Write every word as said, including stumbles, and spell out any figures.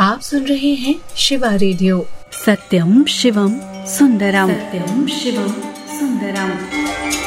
आप सुन रहे हैं शिवा रेडियो। सत्यम शिवम सुंदरम। सत्यम शिवम सुंदरम।